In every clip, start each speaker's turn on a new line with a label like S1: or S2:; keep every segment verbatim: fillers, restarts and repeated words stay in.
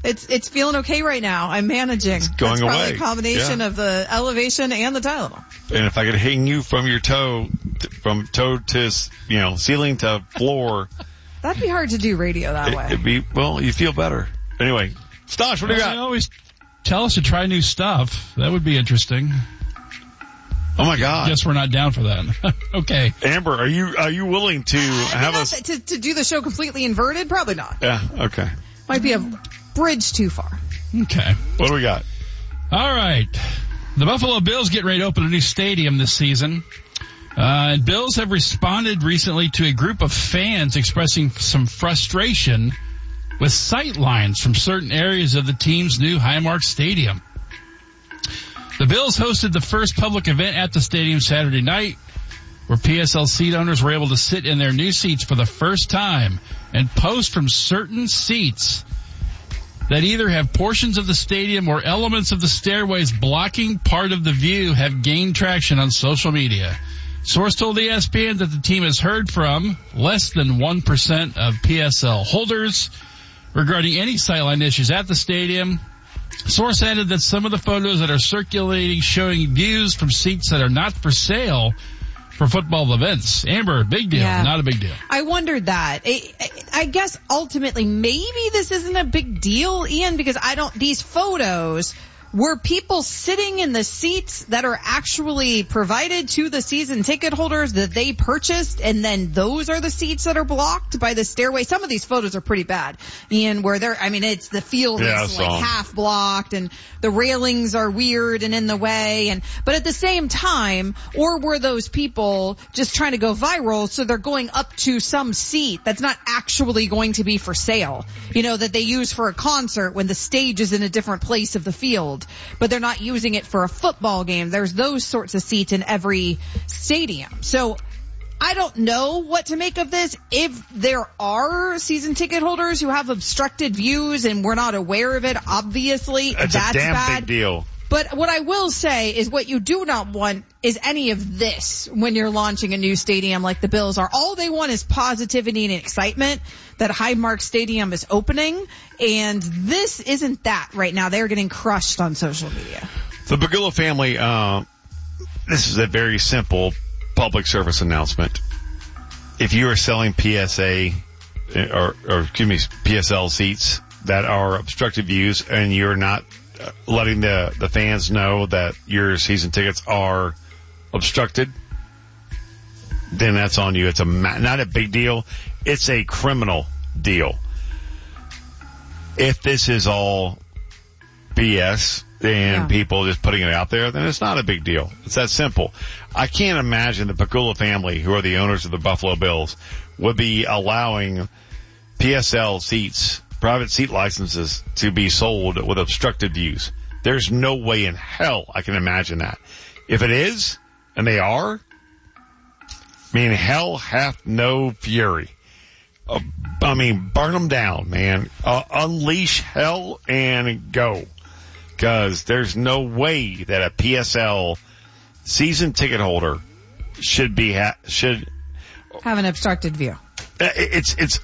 S1: It's it's feeling okay right now. I'm managing.
S2: It's going
S1: That's probably
S2: away.
S1: a combination
S2: Yeah.
S1: of the elevation and the Tylenol.
S2: And if I could hang you from your toe, t- from toe to, you know, ceiling to floor,
S1: That'd be hard to do radio that
S2: it,
S1: way.
S2: it'd be, well, you feel better. Anyway, Stosh, what do you
S3: Well,
S2: got?
S3: they always tell us to try new stuff. That would be interesting.
S2: Oh my God.
S3: Guess we're not down for that. Okay.
S2: Amber, are you, are you willing to have
S1: Not
S2: us?
S1: that- to, to do the show completely inverted? Probably not.
S2: Yeah, okay.
S1: Might be a bridge too far.
S3: Okay.
S2: What do we got?
S3: All right. The Buffalo Bills get ready to open a new stadium this season. Uh, and Bills have responded recently to a group of fans expressing some frustration with sight lines from certain areas of the team's new Highmark Stadium. The Bills hosted the first public event at the stadium Saturday night, where P S L seat owners were able to sit in their new seats for the first time and post from certain seats that either have portions of the stadium or elements of the stairways blocking part of the view have gained traction on social media. Source told E S P N that the team has heard from less than one percent of P S L holders regarding any sightline issues at the stadium. Source added that some of the photos that are circulating showing views from seats that are not for sale for football events. Amber, big deal,
S1: Yeah.
S3: not a big deal.
S1: I wondered that. I, I guess ultimately maybe this isn't a big deal, Ian, because I don't, these photos were people sitting in the seats that are actually provided to the season ticket holders that they purchased, and then those are the seats that are blocked by the stairway. Some of these photos are pretty bad, Ian, where they're, I mean, it's the field
S2: Yeah,
S1: is
S2: I
S1: like
S2: saw 'em.
S1: half blocked and the railings are weird and in the way, and, but at the same time, or were those people just trying to go viral, so they're going up to some seat that's not actually going to be for sale, you know, that they use for a concert when the stage is in a different place of the field, but they're not using it for a football game. There's those sorts of seats in every stadium. So I don't know what to make of this. If there are season ticket holders who have obstructed views and we're not aware of it, obviously
S2: That's,
S1: that's
S2: a damn
S1: bad.
S2: big deal.
S1: But what I will say is what you do not want is any of this when you're launching a new stadium like the Bills are. All they want is positivity and excitement that Highmark Stadium is opening, and this isn't that right now. They're getting crushed on social media.
S2: The Bagula family, uh, this is a very simple public service announcement. If you are selling P S A, or, or excuse me, P S L seats that are obstructive views and you're not letting the, the fans know that your season tickets are obstructed, then that's on you. It's a ma- not a big deal. It's a criminal deal. If this is all B S and
S1: Yeah.
S2: people just putting it out there, then it's not a big deal. It's that simple. I can't imagine the Pagula family, who are the owners of the Buffalo Bills, would be allowing P S L seats, private seat licenses, to be sold with obstructed views. There's no way in hell I can imagine that. If it is, and they are, I mean, hell hath no fury. Uh, I mean, burn them down, man. Uh, unleash hell and go. Because there's no way that a P S L season ticket holder should be, ha- should,
S1: Have an obstructed view.
S2: uh, it's, it's,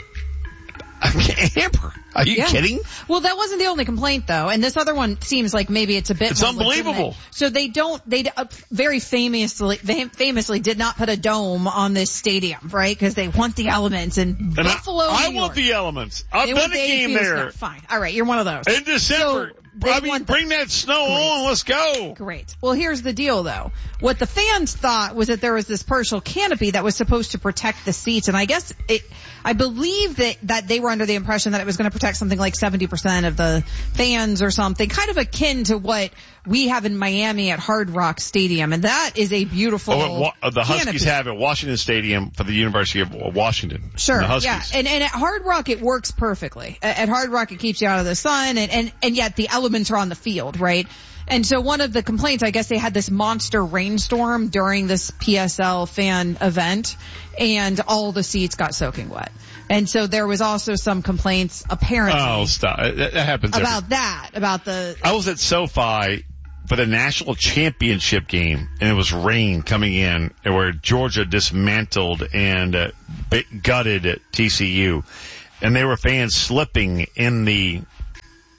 S2: I mean, Amber, are you
S1: Yeah.
S2: kidding?
S1: Well, that wasn't the only complaint, though, and this other one seems like maybe it's a bit.
S2: It's
S1: more
S2: unbelievable.
S1: legitimate. So they don't. They uh, very famously, fam- famously did not put a dome on this stadium, right? Because they want the elements in
S2: And
S1: Buffalo.
S2: I, I
S1: New
S2: want
S1: York.
S2: the elements. I've
S1: They
S2: done
S1: want
S2: a
S1: the
S2: game
S1: A P
S2: there
S1: snow. Fine. All right, you're one of those.
S2: in December.
S1: So they
S2: I mean,
S1: want the-
S2: bring that snow
S1: Great.
S2: on. Let's go.
S1: Great. Well, here's the deal, though. What the fans thought was that there was this partial canopy that was supposed to protect the seats, and I guess it, I believe that, that they were under the impression that it was going to protect something like seventy percent of the fans or something, kind of akin to what we have in Miami at Hard Rock Stadium, and that is a beautiful
S2: Oh, what, uh, the Huskies
S1: canopy.
S2: have at Washington Stadium for the University of Washington.
S1: Sure,
S2: The Huskies.
S1: yeah, and, and at Hard Rock it works perfectly. At, at Hard Rock it keeps you out of the sun, and, and, and yet the elements are on the field, right? And so one of the complaints, I guess they had this monster rainstorm during this P S L fan event, and all the seats got soaking wet. And so there was also some complaints, apparently,
S2: Oh, stop. That, that happens every-
S1: about that, about the...
S2: I was at SoFi for the national championship game, and it was rain coming in, where Georgia dismantled and uh, gutted at T C U, and there were fans slipping in the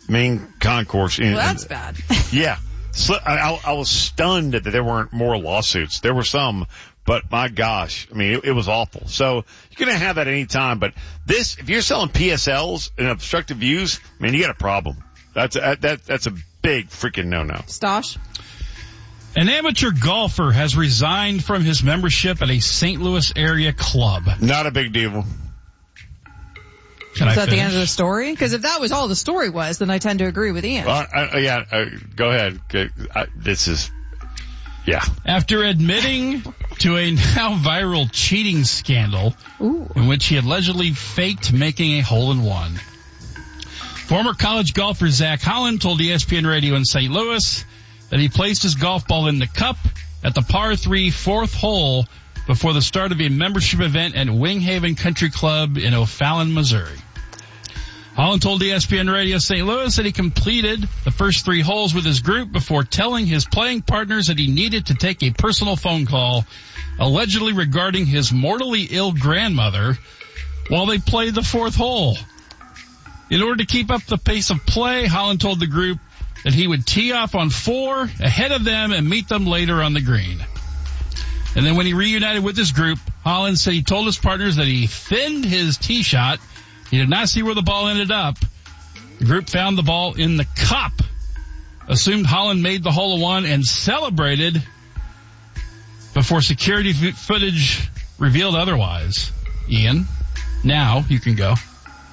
S2: main concourse. In,
S1: Well, that's bad.
S2: Yeah. So I, I was stunned that there weren't more lawsuits. There were some, but my gosh, I mean, it, it was awful. So you're going to have that any time. But this, if you're selling P S Ls and obstructive views, man, you got a problem. That's a, that that's a big freaking no-no.
S1: Stosh?
S3: An amateur golfer has resigned from his membership at a Saint Louis area club.
S2: Not a big deal.
S3: Can
S1: Is
S3: I
S1: that the
S3: finish?
S1: end of the story? Because if that was all the story was, then I tend to agree with Ian.
S2: Uh, uh, yeah, uh, go ahead. Okay, I, this is, yeah.
S3: After admitting to a now viral cheating scandal
S1: Ooh.
S3: in which he allegedly faked making a hole-in-one. Former college golfer Zach Holland told E S P N Radio in Saint Louis that he placed his golf ball in the cup at the par three fourth hole before the start of a membership event at Winghaven Country Club in O'Fallon, Missouri. Holland told E S P N Radio Saint Louis that he completed the first three holes with his group before telling his playing partners that he needed to take a personal phone call, allegedly regarding his mortally ill grandmother, while they played the fourth hole. In order to keep up the pace of play, Holland told the group that he would tee off on four ahead of them and meet them later on the green. And then when he reunited with his group, Holland said he told his partners that he thinned his tee shot. He did not see where the ball ended up. The group found the ball in the cup, assumed Holland made the hole-in-one, and celebrated before security f- footage revealed otherwise. Ian, now you can go.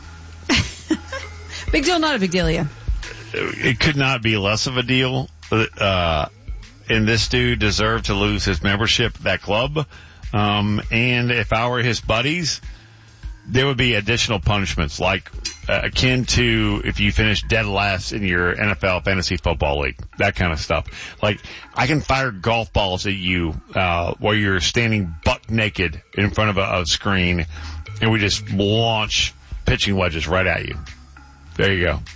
S1: Big deal, not a big deal, Ian.
S2: It could not be less of a deal. Uh, and this dude deserved to lose his membership at that club. Um, and if I were his buddies, there would be additional punishments, like uh, akin to if you finish dead last in your N F L fantasy football league, that kind of stuff. Like, I can fire golf balls at you uh, while you're standing buck naked in front of a, a screen, and we just launch pitching wedges right at you. There you go.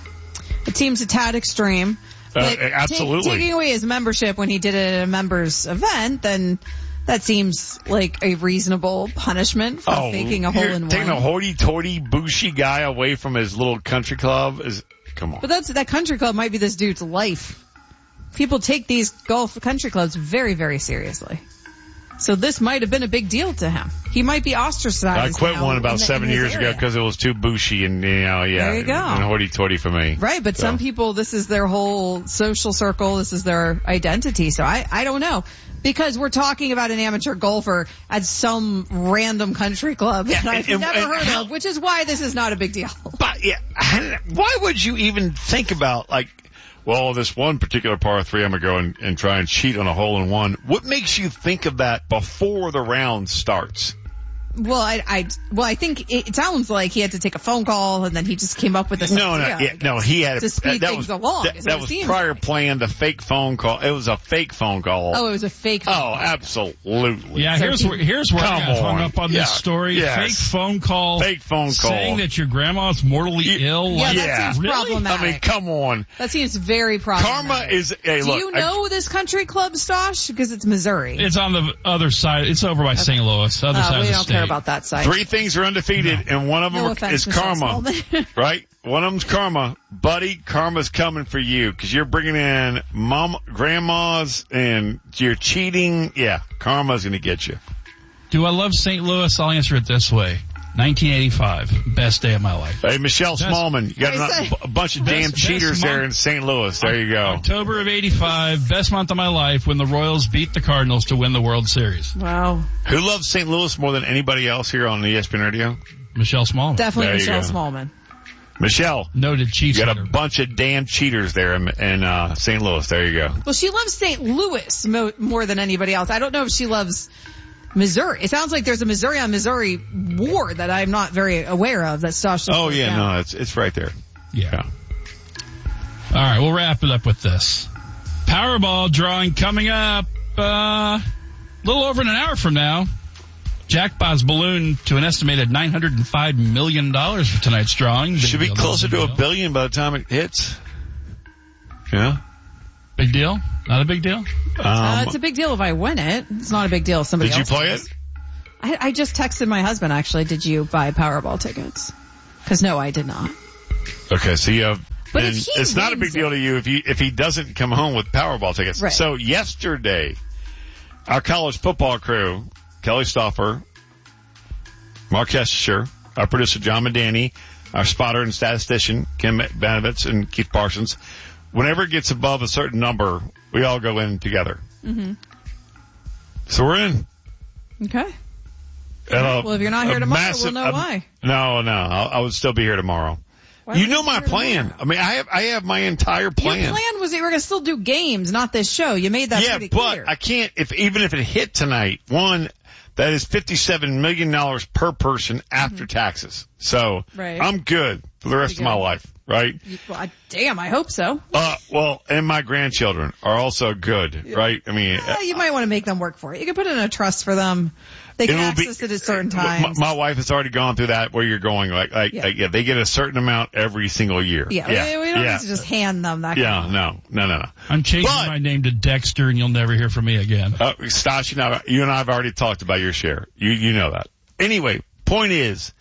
S1: It seems a tad extreme.
S2: Uh,
S1: But
S2: absolutely.
S1: ta- taking away his membership when he did it at a members event, then that seems like a reasonable punishment for
S2: Oh,
S1: faking a
S2: you're
S1: hole in one.
S2: taking a hoity-toity, bushy guy away from his little country club is, come on.
S1: But that's, that country club might be this dude's life. People take these golf country clubs very, very seriously. So this might have been a big deal to him. He might be ostracized.
S2: I quit
S1: now
S2: one
S1: in
S2: about
S1: the-
S2: seven
S1: in his
S2: years ago
S1: area.
S2: because it was too bushy and, you know, yeah.
S1: There you go.
S2: And hoity-toity for me.
S1: Right, but
S2: So.
S1: some people, this is their whole social circle. This is their identity. So I, I don't know. Because we're talking about an amateur golfer at some random country club that
S2: Yeah,
S1: I've
S2: and-
S1: never
S2: and
S1: heard
S2: how-
S1: of, which is why this is not a big deal.
S2: But, yeah, why would you even think about, like, well, this one particular par three, I'm going to go and, and try and cheat on a hole in one. What makes you think of that before the round starts?
S1: Well, I, I, well, I think it, it sounds like he had to take a phone call and then he just came up with this.
S2: No, no,
S1: idea, I
S2: yeah,
S1: guess,
S2: no, he had
S1: to speed
S2: that
S1: things
S2: was,
S1: along.
S2: That,
S1: is
S2: that
S1: what it
S2: was
S1: seems
S2: prior
S1: like.
S2: plan, the fake phone call. It was a fake phone call.
S1: Oh, it was a fake. phone
S2: Oh,
S1: call.
S2: absolutely.
S3: Yeah,
S1: So
S3: here's
S1: he-
S3: where, here's where I
S2: Come
S3: got hung
S2: on.
S3: up on
S2: Yeah,
S3: this story.
S2: yes.
S3: Fake phone call.
S2: Fake phone call.
S3: Saying that your grandma's mortally
S2: Yeah.
S3: ill.
S1: Yeah,
S3: Like,
S1: that
S2: Yeah.
S1: seems
S3: Really?
S1: problematic.
S2: I mean, come on.
S1: That seems very problematic.
S2: Karma is, hey,
S1: Do
S2: look.
S1: you
S2: I-
S1: know this country club, Stosh? Because it's Missouri.
S3: It's on the other side. It's over by Saint Louis, other
S1: Uh,
S3: side
S1: we
S3: of the
S1: don't
S3: state.
S1: care about that side.
S2: Three things are undefeated, and one of them
S1: No
S2: are-
S1: offense,
S2: is
S1: Michelle
S2: karma,
S1: Smallman.
S2: right? One of them's karma. Buddy, karma's coming for you because you're bringing in mom, grandmas, and you're cheating. Yeah, karma's going to get you.
S3: Do I love Saint Louis? I'll answer it this way. nineteen eighty-five, best day of my life.
S2: Hey, Michelle
S3: That's-
S2: Smallman, you got
S1: I
S2: a,
S1: say-
S2: a bunch of
S3: Best-
S2: damn
S3: best
S2: cheaters there
S3: month-
S2: in Saint Louis. There you go.
S3: October of eighty-five, best month of my life when the Royals beat the Cardinals to win the World Series.
S1: Wow.
S2: Who loves Saint Louis more than anybody else here on E S P N Radio?
S3: Michelle Smallman.
S1: Definitely
S2: There you
S1: Michelle
S2: go.
S1: Smallman.
S2: Michelle,
S3: Noted Chiefs
S2: you got a
S3: hitter.
S2: bunch of damn cheaters there in, in uh, Saint Louis. There you go.
S1: Well, she loves Saint Louis mo- more than anybody else. I don't know if she loves Missouri. It sounds like there's a Missouri on Missouri war that I'm not very aware of. That Stosh just
S2: Oh
S1: wrote
S2: yeah,
S1: down.
S2: no, it's it's right there.
S3: Yeah.
S2: Yeah.
S3: All right, we'll wrap it up with this. Powerball drawing coming up uh, a little over an hour from now. Jackpot's balloon to an estimated nine hundred five million dollars for tonight's drawing. Big
S2: Should be
S3: deal,
S2: closer
S3: big
S2: to a
S3: deal.
S2: billion by the time it hits. Yeah.
S3: Big deal? Not a big deal?
S2: Um,
S1: Uh, it's a big deal if I win it. It's not a big deal if somebody
S2: did you
S1: else
S2: play
S1: does.
S2: it?
S1: I, I just texted my husband, actually, did you buy Powerball tickets? Because no, I did not.
S2: Okay, so you have
S1: But
S2: and
S1: if he
S2: it's not a big
S1: wins
S2: deal
S1: it-
S2: to you if he if he doesn't come home with Powerball tickets.
S1: Right.
S2: So yesterday, our college football crew, Kelly Stauffer, Mark Hescher, our producer John Medani, our spotter and statistician Kim Banovitz and Keith Parsons, whenever it gets above a certain number, we all go in together.
S1: Mm-hmm.
S2: So we're in.
S1: Okay.
S2: And a-
S1: Well, if you're not
S2: a
S1: here tomorrow,
S2: massive-
S1: we'll know
S2: a-
S1: why.
S2: No, no, I'll, I would still be here tomorrow.
S1: Why
S2: You
S1: would
S2: know
S1: be
S2: my
S1: here
S2: plan.
S1: tomorrow?
S2: I mean, I have I have my entire plan.
S1: Your plan was that you were going to still do games, not this show. You made that
S2: yeah,
S1: pretty
S2: but
S1: clear.
S2: I can't. If even if it hit tonight, one that is fifty-seven million dollars per person after taxes. So
S1: Right.
S2: I'm good for the rest
S1: Pretty
S2: of my
S1: good.
S2: life, right?
S1: You- well, I, damn, I hope so.
S2: Uh, well, and my grandchildren are also good, right? I mean,
S1: Uh, you might want to make them work for it. You can put it in a trust for them. They can
S2: It will be-
S1: access it at certain
S2: my,
S1: times.
S2: my wife has already gone through that where you're going like, like,
S1: Yeah.
S2: like, yeah, they get a certain amount every single year.
S1: yeah,
S2: yeah,
S1: we, we don't
S2: yeah.
S1: need to just hand them that.
S2: Yeah,
S1: kind of-
S2: no, no, no, no.
S3: I'm changing
S2: But-
S3: my name to Dexter, and you'll never hear from me again.
S2: Uh, Stash, you know, you and I have already talked about your share. You, you know that. Anyway, point is,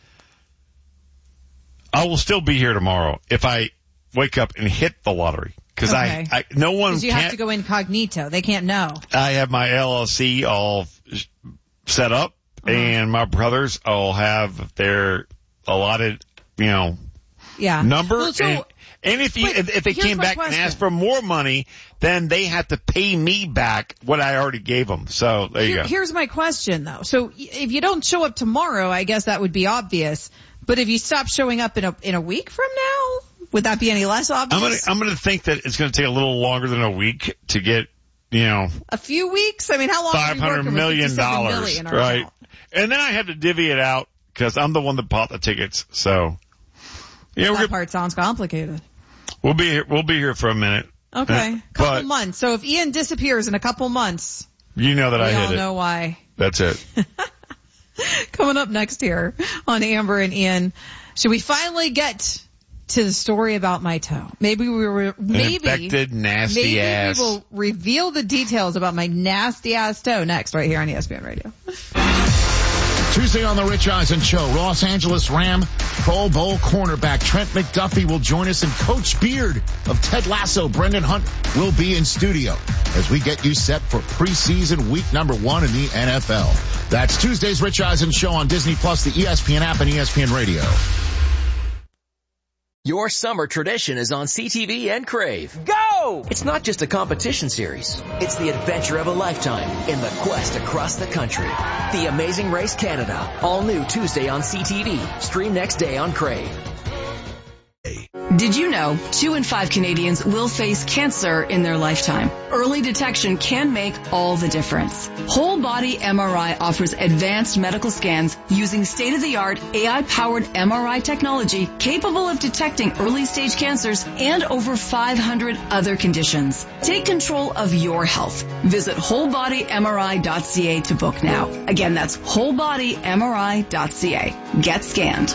S2: I will still be here tomorrow if I wake up and hit the lottery. Cause
S1: Okay.
S2: I, I, no one
S1: Because you
S2: can't,
S1: have to go incognito. They can't know.
S2: I have my L L C all sh- set up
S1: Uh-huh.
S2: and my brothers all have their allotted, you know,
S1: Yeah.
S2: number.
S1: Well, so,
S2: and, and if you,
S1: wait,
S2: if, if they
S1: here's
S2: came
S1: my
S2: back and
S1: question.
S2: asked for more money, then they have to pay me back what I already gave them. So there you
S1: here-
S2: go.
S1: here's my question though. So y- if you don't show up tomorrow, I guess that would be obvious. But if you stop showing up in a in a week from now, would that be any less
S2: I'm gonna,
S1: obvious?
S2: I'm gonna think that it's gonna take a little longer than a week to get, you know,
S1: A few weeks? I mean, how long are
S2: five
S1: we
S2: hundred
S1: working
S2: million
S1: with fifty-seven
S2: dollars,
S1: million or
S2: right?
S1: not?
S2: And then I have to divvy it out because I'm the one that bought the tickets. So, yeah, we're
S1: That
S2: gonna,
S1: part sounds complicated.
S2: we'll be here. We'll be here for a minute.
S1: Okay.
S2: Uh,
S1: couple
S2: but
S1: months. So if Ian disappears in a couple months,
S2: you know that
S1: we
S2: I
S1: all
S2: hit it.
S1: know why.
S2: That's it.
S1: Coming up next here on Amber and Ian, should we finally get to the story about my toe? Maybe we were, maybe,
S2: Infected, nasty
S1: maybe
S2: ass.
S1: we will reveal the details about my nasty ass toe next right here on E S P N Radio.
S4: Tuesday on the Rich Eisen Show, Los Angeles Ram Pro Bowl cornerback Trent McDuffie will join us, and Coach Beard of Ted Lasso, Brendan Hunt, will be in studio as we get you set for preseason week number one in the N F L. That's Tuesday's Rich Eisen Show on Disney Plus, the E S P N app, and E S P N Radio.
S5: Your summer tradition is on C T V and Crave. Go! It's not just a competition series. It's the adventure of a lifetime in the quest across the country. The Amazing Race Canada. All new Tuesday on C T V. Stream next day on Crave.
S6: Did you know two in five Canadians will face cancer in their lifetime? Early detection can make all the difference. Whole Body M R I offers advanced medical scans using state-of-the-art A I-powered M R I technology capable of detecting early-stage cancers and over five hundred other conditions. Take control of your health. Visit whole body M R I dot C A to book now. Again, that's whole body M R I dot C A. Get scanned.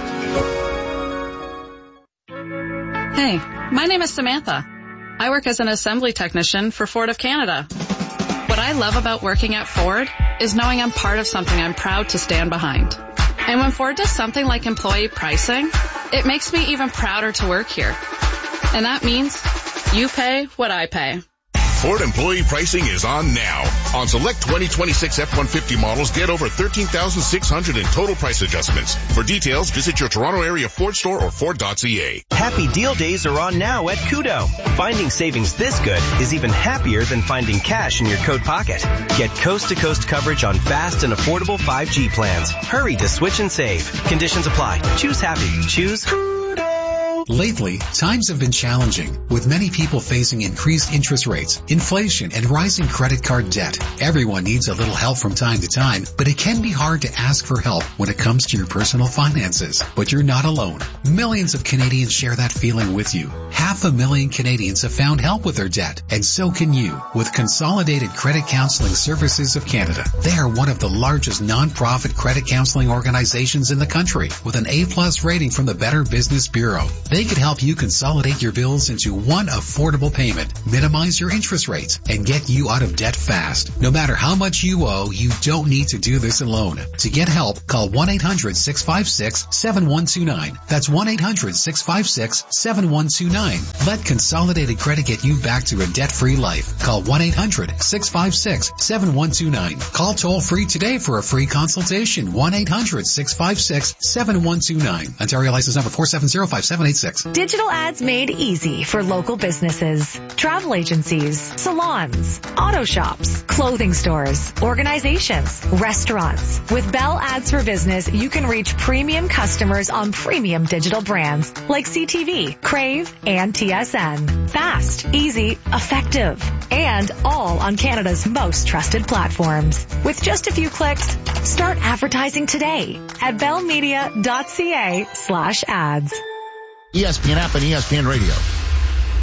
S7: Hey, my name is Samantha. I work as an assembly technician for Ford of Canada. What I love about working at Ford is knowing I'm part of something I'm proud to stand behind. And when Ford does something like employee pricing, it makes me even prouder to work here. And that means you pay what I pay.
S8: Ford employee pricing is on now. On select twenty twenty-six F one fifty models, get over thirteen thousand six hundred in total price adjustments. For details, visit your Toronto area Ford store or Ford dot C A.
S9: Happy deal days are on now at Kudo. Finding savings this good is even happier than finding cash in your coat pocket. Get coast-to-coast coverage on fast and affordable five G plans. Hurry to switch and save. Conditions apply. Choose happy. Choose
S10: Lately, times have been challenging, with many people facing increased interest rates, inflation, and rising credit card debt. Everyone needs a little help from time to time, but it can be hard to ask for help when it comes to your personal finances. But you're not alone. Millions of Canadians share that feeling with you. Half a million Canadians have found help with their debt, and so can you with Consolidated Credit Counseling Services of Canada. They are one of the largest non-profit credit counseling organizations in the country, with an A-plus rating from the Better Business Bureau. They could help you consolidate your bills into one affordable payment, minimize your interest rates, and get you out of debt fast. No matter how much you owe, you don't need to do this alone. To get help, call one eight hundred six five six seven one two nine. That's one eight hundred six five six seven one two nine. Let Consolidated Credit get you back to a debt-free life. Call one eight hundred six five six seven one two nine. Call toll free today for a free consultation. one eight hundred six five six seven one two nine. Ontario license number four seven zero five seven eight six.
S11: Digital ads made easy for local businesses, travel agencies, salons, auto shops, clothing stores, organizations, restaurants. With Bell Ads for Business, you can reach premium customers on premium digital brands like C T V, Crave, and T S N. Fast, easy, effective, and all on Canada's most trusted platforms. With just a few clicks, start advertising today at bellmedia.ca slash ads.
S4: E S P N app and E S P N Radio.